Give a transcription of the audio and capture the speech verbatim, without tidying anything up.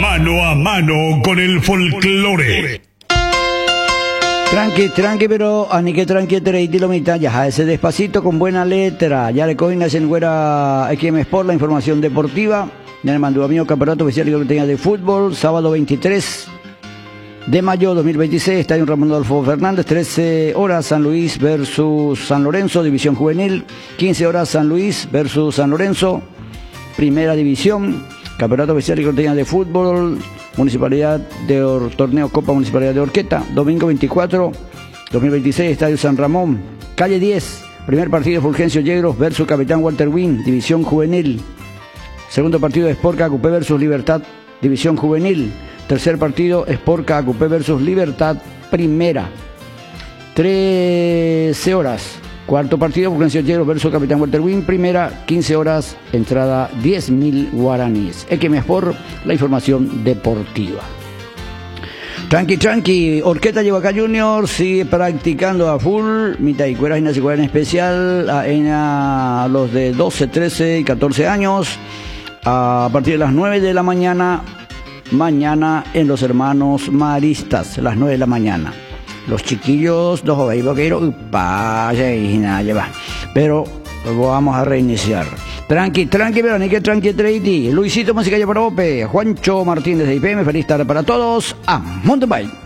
Mano a mano con el folclore. Tranqui, tranqui, pero ani que tranqui treiti lo mitad, ya ese despacito con buena letra. Ya le cogen en Güera X M Sport la información deportiva. Ya le mandó a mí el campeonato oficial de fútbol, sábado veintitrés de mayo dos mil veintiséis, Estadio Ramón Adolfo Fernández, trece horas San Luis versus San Lorenzo, división juvenil, quince horas San Luis versus San Lorenzo, primera división, campeonato oficial y de fútbol, Municipalidad de Or, Torneo Copa Municipalidad de Orqueta, domingo veinticuatro, dos mil veintiséis, Estadio San Ramón, calle diez, primer partido Fulgencio Yegros versus Capitán Walter Win, división juvenil, segundo partido Sport Cacupé versus Libertad, división juvenil, tercer partido Sport Cacupé versus Libertad, primera, trece horas, cuarto partido Fulgencio Yegros versus Capitán Walter Win, primera, quince horas, entrada diez mil guaraníes. X M Sport, la información deportiva. Tranqui, tranqui, Orqueta Llevaca Junior sigue practicando a full, mitad y cueras y en especial a, en a los de doce, trece y catorce años, a partir de las nueve de la mañana, mañana en los hermanos maristas, las nueve de la mañana. Los chiquillos, dos jóvenes, boqueros, pero vamos a reiniciar. Tranqui, tranqui, pero ni que tranqui, treiti. Luisito, música ya para Ope. Juancho Martínez de I P M, feliz tarde para todos. A Mountain Bike.